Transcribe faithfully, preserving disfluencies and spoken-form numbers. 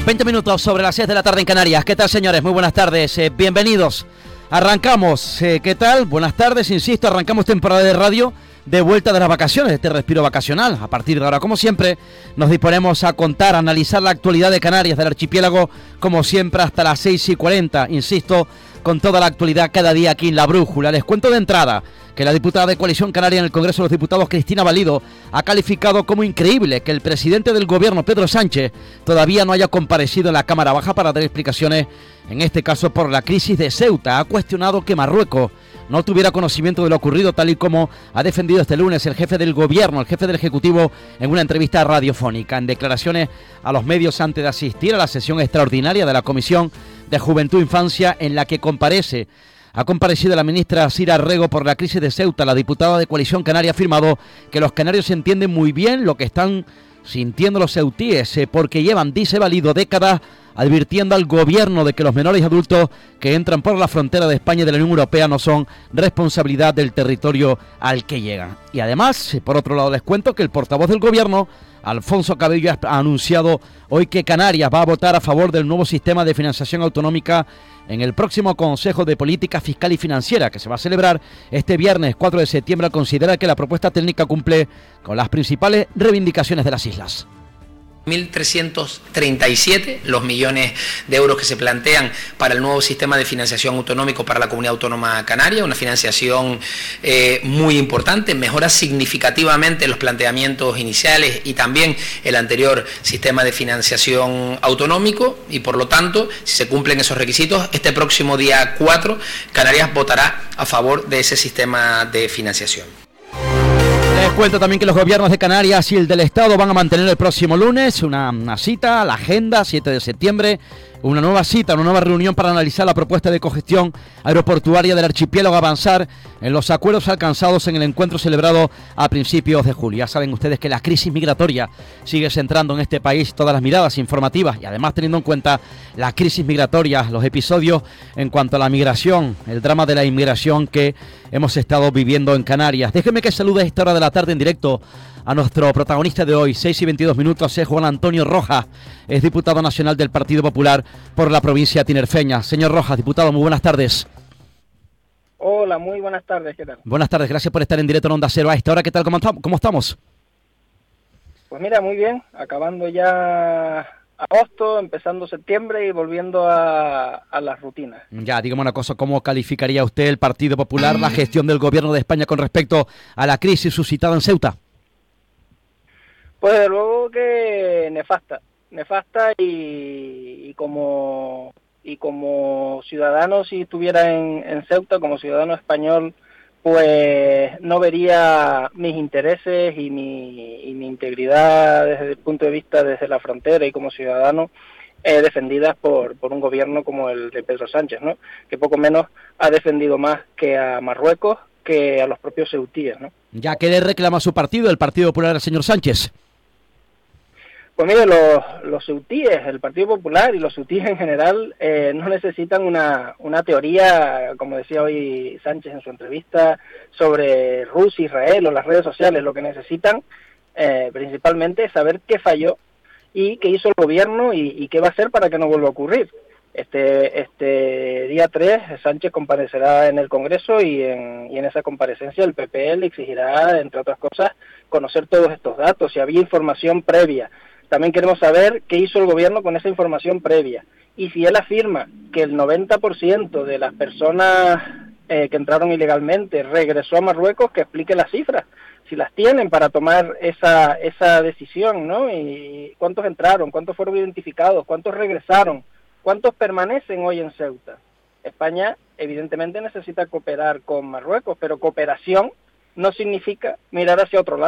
veinte minutos sobre las seis de la tarde en Canarias. ¿Qué tal, señores? Muy buenas tardes, eh, bienvenidos. Arrancamos, eh, ¿qué tal? Buenas tardes, insisto, arrancamos temporada de radio de vuelta de las vacaciones, de este respiro vacacional. A partir de ahora, como siempre, nos disponemos a contar, a analizar la actualidad de Canarias, del archipiélago, como siempre, hasta las seis y cuarenta, insisto, con toda la actualidad cada día aquí en La Brújula. Les cuento de entrada que la diputada de Coalición Canaria en el Congreso de los Diputados, Cristina Valido, ha calificado como increíble que el presidente del Gobierno, Pedro Sánchez, todavía no haya comparecido en la Cámara Baja para dar explicaciones, en este caso por la crisis de Ceuta. Ha cuestionado que Marruecos no tuviera conocimiento de lo ocurrido, tal y como ha defendido este lunes el jefe del Gobierno, el jefe del Ejecutivo, en una entrevista radiofónica. En declaraciones a los medios antes de asistir a la sesión extraordinaria de la Comisión de Juventud e Infancia, en la que comparece Ha comparecido la ministra Sira Rego por la crisis de Ceuta. La diputada de Coalición Canaria ha afirmado que los canarios entienden muy bien lo que están sintiendo los ceutíes, eh, porque llevan, dice Valido, décadas advirtiendo al gobierno de que los menores y adultos que entran por la frontera de España y de la Unión Europea no son responsabilidad del territorio al que llegan. Y además, por otro lado, les cuento que el portavoz del gobierno, Alfonso Cabello, ha anunciado hoy que Canarias va a votar a favor del nuevo sistema de financiación autonómica en el próximo Consejo de Política Fiscal y Financiera, que se va a celebrar este viernes cuatro de septiembre, al considerar que la propuesta técnica cumple con las principales reivindicaciones de las islas. mil trescientos treinta y siete los millones de euros que se plantean para el nuevo sistema de financiación autonómico para la Comunidad Autónoma Canaria, una financiación eh, muy importante, mejora significativamente los planteamientos iniciales y también el anterior sistema de financiación autonómico, y por lo tanto, si se cumplen esos requisitos, este próximo día cuatro, Canarias votará a favor de ese sistema de financiación. Les cuento también que los gobiernos de Canarias y el del Estado van a mantener el próximo lunes una, una cita, la agenda, siete de septiembre, una nueva cita, una nueva reunión para analizar la propuesta de cogestión aeroportuaria del archipiélago, avanzar en los acuerdos alcanzados en el encuentro celebrado a principios de julio. Ya saben ustedes que la crisis migratoria sigue centrando en este país todas las miradas informativas, y además teniendo en cuenta la crisis migratoria, los episodios en cuanto a la migración, el drama de la inmigración que hemos estado viviendo en Canarias. Déjenme que salude a esta hora de la tarde en directo a nuestro protagonista de hoy, seis y veintidós minutos, es Juan Antonio Rojas, es diputado nacional del Partido Popular por la provincia tinerfeña. Señor Rojas, diputado, muy buenas tardes. Hola, muy buenas tardes, ¿qué tal? Buenas tardes, gracias por estar en directo en Onda Cero a esta hora. ¿Qué tal, cómo, cómo estamos? Pues mira, muy bien, acabando ya agosto, empezando septiembre y volviendo a, a las rutinas. Ya, dígame una cosa, ¿cómo calificaría usted el Partido Popular, la gestión del Gobierno de España con respecto a la crisis suscitada en Ceuta? Pues desde luego que nefasta, nefasta y, y como y como ciudadano, si estuviera en, en Ceuta, como ciudadano español, pues no vería mis intereses y mi, y mi integridad desde el punto de vista desde la frontera y como ciudadano eh, defendidas por, por un gobierno como el de Pedro Sánchez, ¿no? Que poco menos ha defendido más que a Marruecos que a los propios ceutíes, ¿no? Ya, ¿qué le reclama su partido, el Partido Popular, al señor Sánchez? Pues mire, los, los ceutíes, el Partido Popular y los ceutíes en general eh, no necesitan una, una teoría, como decía hoy Sánchez en su entrevista, sobre Rusia, Israel o las redes sociales. Lo que necesitan eh, principalmente es saber qué falló y qué hizo el gobierno y, y qué va a hacer para que no vuelva a ocurrir. Este, este día tres Sánchez comparecerá en el Congreso y en, y en esa comparecencia el P P le exigirá, entre otras cosas, conocer todos estos datos, si había información previa. También queremos saber qué hizo el gobierno con esa información previa. Y si él afirma que el noventa por ciento de las personas eh, que entraron ilegalmente regresó a Marruecos, que explique las cifras, si las tienen para tomar esa, esa decisión, ¿no? Y cuántos entraron, cuántos fueron identificados, cuántos regresaron, cuántos permanecen hoy en Ceuta. España evidentemente necesita cooperar con Marruecos, pero cooperación no significa mirar hacia otro lado.